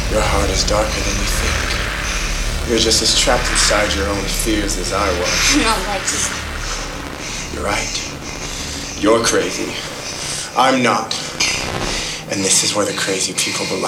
Your heart is darker than you think. You're just as trapped inside your own fears as I was. Not like you. You're right. You're crazy. I'm not. And this is where the crazy people belong.